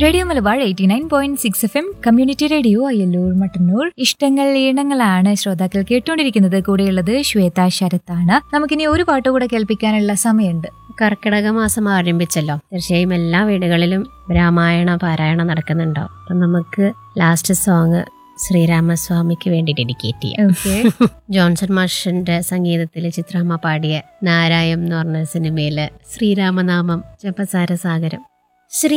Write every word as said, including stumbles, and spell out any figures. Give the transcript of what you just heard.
Radio Malabar eighty nine point six F M community radio Ayyallur Mattannur. ഇഷ്ടങ്ങൾ ഈണങ്ങളാണ് ശ്രോതാക്കൾ കേട്ടുകൊണ്ടിരിക്കുന്നത്. കൂടെയുള്ളത് ശ്വേത ശരത്താണ്. നമുക്കിനി ഒരു പാട്ട് കൂടെ കേൾപ്പിക്കാനുള്ള സമയമുണ്ട്. കർക്കിടക മാസം ആരംഭിച്ചല്ലോ. തീർച്ചയായും എല്ലാ വീടുകളിലും രാമായണ പാരായണം നടക്കുന്നുണ്ടാവും. അപ്പം നമുക്ക് ലാസ്റ്റ് സോങ് ശ്രീരാമസ്വാമിക്ക് വേണ്ടി ഡെഡിക്കേറ്റ് ചെയ്യാം. ജോൺസൺ മാഷിന്റെ സംഗീതത്തിൽ ചിത്രാമ്മ പാടിയ നാരായം എന്ന് പറഞ്ഞ സിനിമയിലെ ശ്രീരാമനാമം ജപസാര സാഗരം. ശ്രീ